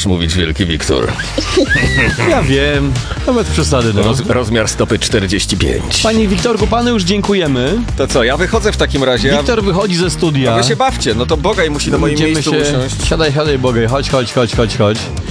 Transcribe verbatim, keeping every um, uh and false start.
mówić, wielki Wiktor? Ja wiem, nawet przesady. No. Roz, rozmiar stopy czterdzieści pięć. Panie Wiktorku, panu już dziękujemy. To co, ja wychodzę w takim razie. Wiktor wychodzi ze studia. A wy się bawcie, no to Bogaj musi na moim Idziemy miejscu się... usiąść. Siadaj, siadaj, Bogaj, chodź, chodź, chodź, chodź, chodź.